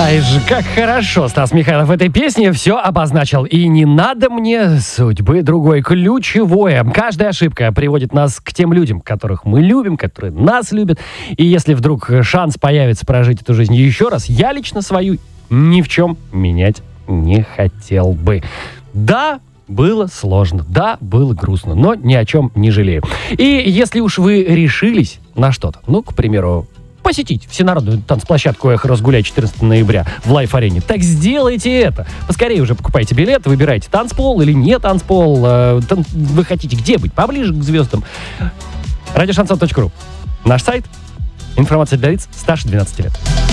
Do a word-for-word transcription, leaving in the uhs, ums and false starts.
Ай же, как хорошо Стас Михайлов в этой песне все обозначил. И не надо мне судьбы другой. Ключевое. Каждая ошибка приводит нас к тем людям, которых мы любим, которые нас любят. И если вдруг шанс появится прожить эту жизнь еще раз, я лично свою ни в чем менять не хотел бы. Да, было сложно, да, было грустно, но ни о чем не жалею. И если уж вы решились на что-то, ну, к примеру, посетить всенародную танцплощадку «Эхо Разгуляй» четырнадцатого ноября в Лайф-арене, так сделайте это. Поскорее уже покупайте билет, выбирайте танцпол или не танцпол. Э, тан- вы хотите где быть? Поближе к звездам. радиошансон точка ру. Наш сайт. Информация для лиц старше двенадцати лет.